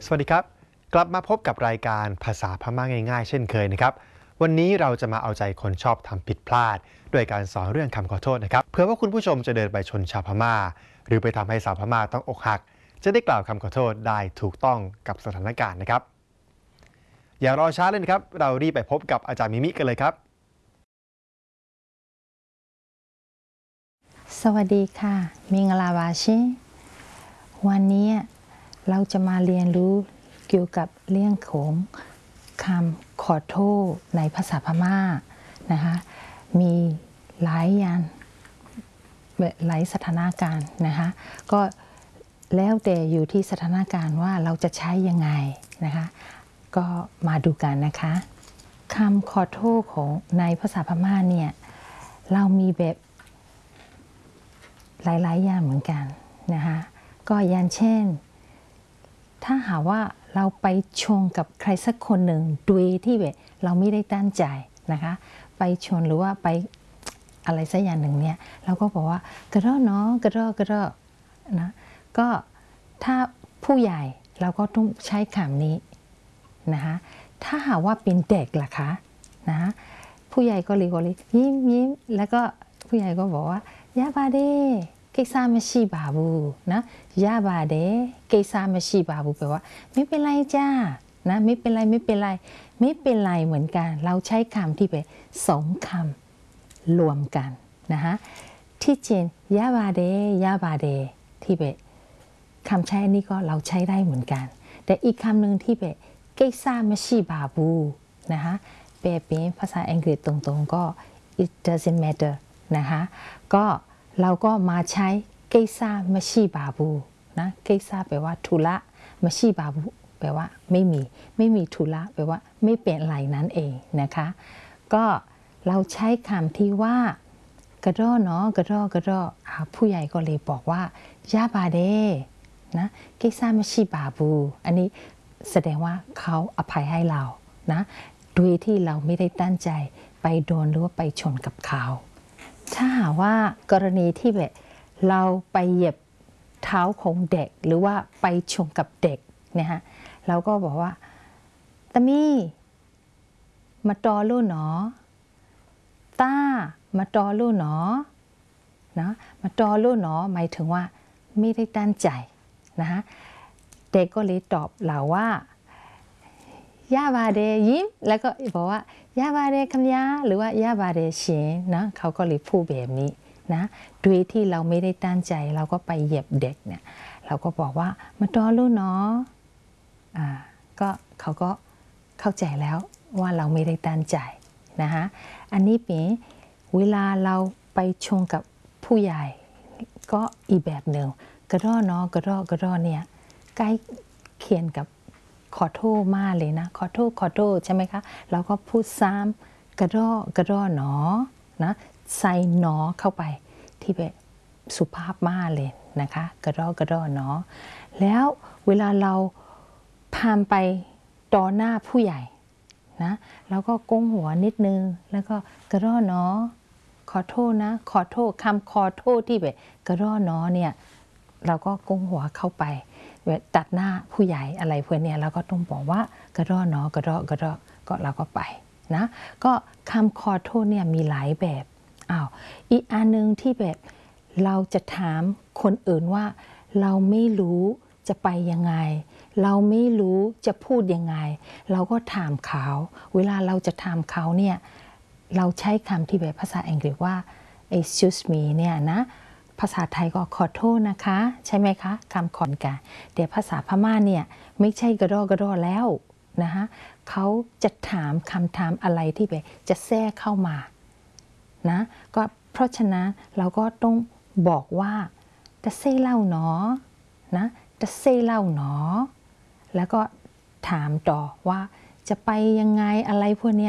สวัสดีครับกลับมาพบกับรายการภาษาพม่าง่ายๆเช่นเคยนะครับวันนี้เราจะมาเอาใจคนชอบทำผิดพลาดโดยการสอนเรื่องคำขอโทษนะครับเพื่อว่าคุณผู้ชมจะเดินไปชนชาวพม่าหรือไปทำให้สาวพม่าต้องอกหักจะได้กล่าวคำขอโทษได้ถูกต้องกับสถานการณ์นะครับอย่ารอช้าเลยนะครับเรารีบไปพบกับอาจารย์มิมิกันเลยครับสวัสดีค่ะมิงลาวาชิวันนี้เราจะมาเรียนรู้เกี่ยวกับเรื่องของคำขอโทษในภาษาพม่านะคะมีหลายอย่างหลายสถานการณ์นะคะก็แล้วแต่อยู่ที่สถานการณ์ว่าเราจะใช้ยังไงนะคะก็มาดูกันนะคะคำขอโทษของในภาษาพม่าเนี่ยเรามีแบบหลายๆอย่างเหมือนกันนะคะก็อย่างเช่นถ้าหากว่าเราไปชนกับใครสักคนหนึ่งโดยที่แบบเราไม่ได้ตั้งใจนะคะไปชนหรือว่าไปอะไรสักอย่างหนึ่งเนี่ยเราก็บอกว่ากระรอกเนาะกระรอกกระรอกนะก็ถ้าผู้ใหญ่เราก็ต้องใช้คำนี้นะคะถ้าหากว่าเป็นเด็กล่ะคะนะผู้ใหญ่ก็เลยยิ้มยิ้มแล้วก็ผู้ใหญ่ก็บอกว่ายาบาเดกิซาไม่ชีบาบูนะยาบาเดกิซาไม่ชีบาบูแปลว่าไม่เป็นไรจ้านะไม่เป็นไรไม่เป็นไรไม่เป็นไรเหมือนกันเราใช้คำที่เป็นสองคำรวมกันนะคะที่จริงยาบาเดยาบาเดที่เป็นคำใช้นี้ก็เราใช้ได้เหมือนกันแต่อีกคำหนึ่งที่เป็นกิซาไม่ชีบาบูนะคะแปลเป็นภาษาอังกฤษตรงๆก็ it doesn't matter นะคะก็เราก็มาใช้เกซ่าไม่ชีบาบูนะเกซ่าแปลว่าธุระไม่ชีบาบูแปลว่าไม่มีธุระแปลว่าไม่เป็นไรนั่นเองนะคะก็เราใช้คำที่ว่ากระรอกเนาะกระรอกกระรอกผู้ใหญ่ก็เลยบอกว่ายาบาเดนะเกซ่าไม่ชีบาบูอันนี้แสดงว่าเขาอภัยให้เรานะโดยที่เราไม่ได้ตั้งใจไปโดนหรือว่าไปชนกับเขาถ้าหากว่ากรณีที่แบบเราไปเหยียบเท้าของเด็กหรือว่าไปชนกับเด็กเนี่ยฮะเราก็บอกว่าตามี่มาตอลูหนอต้ามาตอลูหนอนะมาตอลูหนอหมายถึงว่าไม่ได้ตั้งใจนะฮะเด็กก็เลยตอบเราว่ายาบาเดยิ้มแล้วก็บอกว่ายาบาเดคำยาหรือว่ายาบาเดเฉียนะเขาก็เลยพูดแบบนี้นะโดยที่เราไม่ได้ตั้งใจเราก็ไปเหยียบเด็กเนี่ยเราก็บอกว่ามาตอลูเนาะก็เขาก็เข้าใจแล้วว่าเราไม่ได้ตั้งใจนะคะอันนี้เป็นเวลาเราไปชนกับผู้ใหญ่ก็อีกแบบหนึ่งกระรอกเนาะกระรอกกระรอกเนี่ยใกล้เคียงกับขอโทษมากเลยนะขอโทษใช่ไหมคะเราก็พูดซ้ำกระรอกกระรอกหนอนะใส่หนอเข้าไปที่แบบสุภาพมากเลยนะคะกระรอกกระรอกหนอแล้วเวลาเราพามไปต่อหน้าผู้ใหญ่นะเราก็ก้มหัวนิดนึงแล้วก็กระรอกหนอขอโทษนะขอโทษคำขอโทษที่แบบกระรอกหนอเนี่ยเราก็ก้มหัวเข้าไปตัดหน้าผู้ใหญ่อะไรเพื่อนเนี่ยเราก็ต้องบอกว่ากระรอกเนาะกระรอกกระรอกก็เราก็ไปนะก็คำขอโทษเนี่ยมีหลายแบบอีกอันนึงที่แบบเราจะถามคนอื่นว่าเราไม่รู้จะไปยังไงเราไม่รู้จะพูดยังไงเราก็ถามเขาเวลาเราจะถามเขาเนี่ยเราใช้คำที่แบบภาษาอังกฤษว่า excuse me เนี่ยนะภาษาไทยก็ขอโทษนะคะใช่ไหมคะคำขอนกันแต่ภาษาพม่าเนี่ยไม่ใช่กระรอกกระรอกแล้วนะคะเขาจะถามคำถามอะไรที่แบบจะแทรกเข้ามานะก็เพราะฉะนั้นเราก็ต้องบอกว่าจะเซ่เล่าเนาะนะจะเซ่เล่าเนาะแล้วก็ถามต่อว่าจะไปยังไงอะไรพวกนี้